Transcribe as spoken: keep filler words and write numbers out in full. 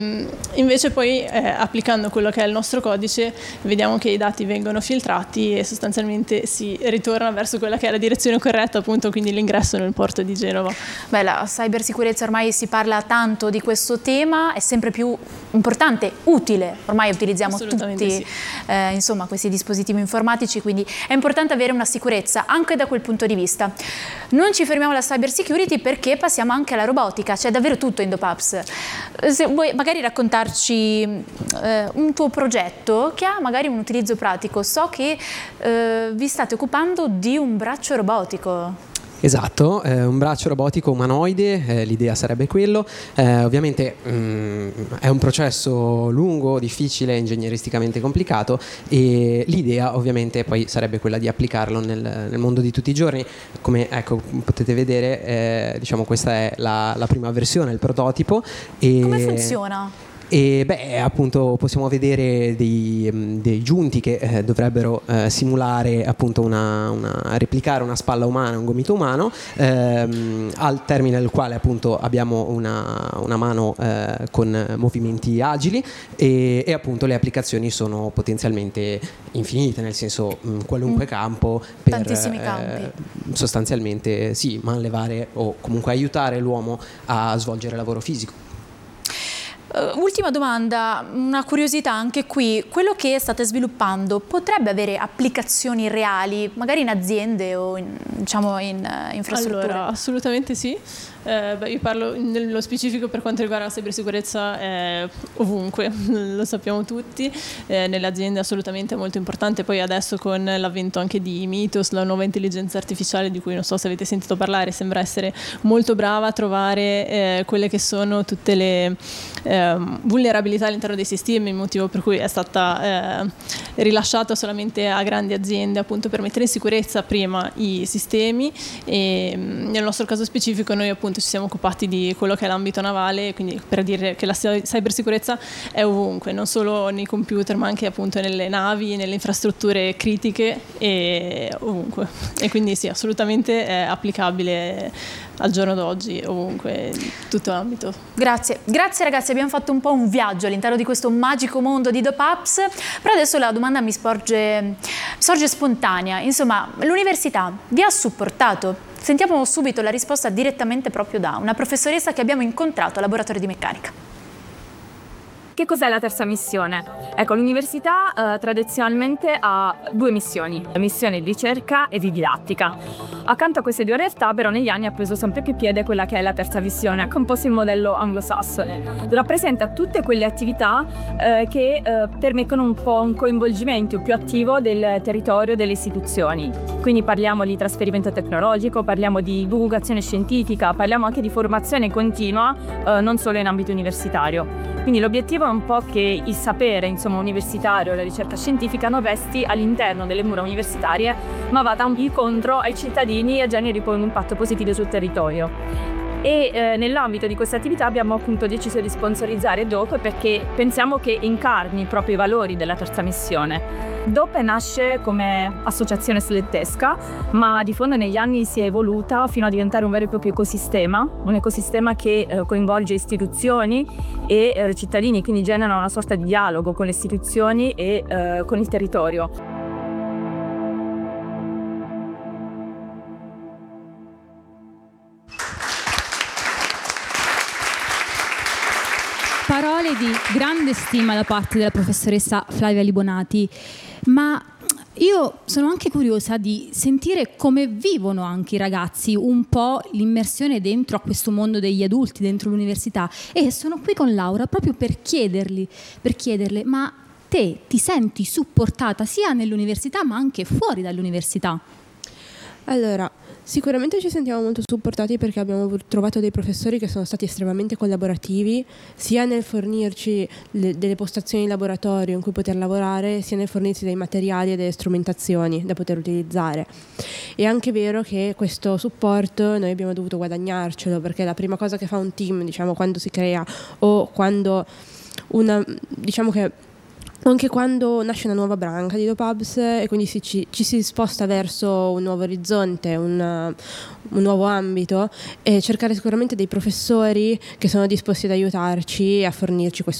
Invece poi eh, applicando quello che è il nostro codice vediamo che i dati vengono filtrati e sostanzialmente si ritorna verso quella che è la direzione corretta, appunto, quindi l'ingresso nel porto di Genova. Beh, la cybersicurezza, ormai si parla tanto di questo tema, è sempre più importante, utile, ormai utilizziamo tutti sì. eh, insomma, questi dispositivi informatici, quindi è importante avere una sicurezza anche da quel punto di vista. Non ci fermiamo alla cybersecurity perché passiamo anche alla robotica, c'è davvero tutto in DOPAPS. Se vuoi magari raccontarci eh, un tuo progetto che ha magari un utilizzo pratico. So che eh, vi state occupando di un braccio robotico. Esatto, eh, un braccio robotico umanoide, eh, l'idea sarebbe quello. Eh, ovviamente mh, è un processo lungo, difficile, ingegneristicamente complicato, e l'idea ovviamente poi sarebbe quella di applicarlo nel, nel mondo di tutti i giorni. Come ecco, potete vedere, eh, diciamo questa è la, la prima versione, il prototipo. E come funziona? E beh, appunto possiamo vedere dei, dei giunti che eh, dovrebbero eh, simulare appunto una, una replicare una spalla umana, un gomito umano, ehm, al termine del quale appunto abbiamo una, una mano eh, con movimenti agili e, e appunto le applicazioni sono potenzialmente infinite, nel senso mh, qualunque mm. campo per tantissimi campi. Eh, sostanzialmente sì, manlevare o comunque aiutare l'uomo a svolgere lavoro fisico. Uh, ultima domanda, una curiosità anche qui, quello che state sviluppando potrebbe avere applicazioni reali, magari in aziende o in, diciamo in uh, infrastrutture? Allora, assolutamente sì. Eh, beh, io parlo nello specifico per quanto riguarda la cybersicurezza, eh, ovunque, lo sappiamo tutti, eh, nelle aziende assolutamente è molto importante. Poi adesso con l'avvento anche di Mythos, la nuova intelligenza artificiale di cui non so se avete sentito parlare, sembra essere molto brava a trovare eh, quelle che sono tutte le eh, vulnerabilità all'interno dei sistemi, il motivo per cui è stata eh, rilasciata solamente a grandi aziende, appunto per mettere in sicurezza prima i sistemi. E nel nostro caso specifico noi appunto ci siamo occupati di quello che è l'ambito navale, quindi per dire che la cybersicurezza è ovunque, non solo nei computer ma anche appunto nelle navi, nelle infrastrutture critiche e ovunque, e quindi sì, assolutamente è applicabile al giorno d'oggi ovunque, in tutto l'ambito. Grazie, grazie ragazzi, abbiamo fatto un po' un viaggio all'interno di questo magico mondo di DOPAPS, però adesso la domanda mi sporge, sorge spontanea, insomma l'università vi ha supportato? Sentiamo subito la risposta direttamente proprio da una professoressa che abbiamo incontrato al laboratorio di meccanica. Che cos'è la terza missione? Ecco, l'università eh, tradizionalmente ha due missioni, la missione di ricerca e di didattica. Accanto a queste due realtà però negli anni ha preso sempre più piede quella che è la terza missione, che è un po' il modello anglosassone. Rappresenta tutte quelle attività eh, che eh, permettono un po' un coinvolgimento più attivo del territorio, delle istituzioni. Quindi parliamo di trasferimento tecnologico, parliamo di divulgazione scientifica, parliamo anche di formazione continua, eh, non solo in ambito universitario. Quindi l'obiettivo è un po' che il sapere, insomma, universitario, la ricerca scientifica non resti all'interno delle mura universitarie, ma vada incontro ai cittadini e generi poi un impatto positivo sul territorio. E eh, nell'ambito di questa attività abbiamo appunto deciso di sponsorizzare DOPE perché pensiamo che incarni proprio i valori della terza missione. DOPE nasce come associazione studentesca, ma di fondo negli anni si è evoluta fino a diventare un vero e proprio ecosistema, un ecosistema che eh, coinvolge istituzioni e eh, cittadini, quindi genera una sorta di dialogo con le istituzioni e eh, con il territorio. Parole di grande stima da parte della professoressa Flavia Libonati, ma io sono anche curiosa di sentire come vivono anche i ragazzi un po' l'immersione dentro a questo mondo degli adulti, dentro l'università, e sono qui con Laura proprio per chiederli, per chiederle, ma te ti senti supportata sia nell'università ma anche fuori dall'università? Allora, sicuramente ci sentiamo molto supportati perché abbiamo trovato dei professori che sono stati estremamente collaborativi sia nel fornirci le, delle postazioni in laboratorio in cui poter lavorare, sia nel fornirci dei materiali e delle strumentazioni da poter utilizzare. È anche vero che questo supporto noi abbiamo dovuto guadagnarcelo, perché la prima cosa che fa un team, diciamo, quando si crea o quando una, diciamo che anche quando nasce una nuova branca di Dopabs e quindi si, ci, ci si sposta verso un nuovo orizzonte, un, un nuovo ambito, e cercare sicuramente dei professori che sono disposti ad aiutarci e a fornirci questo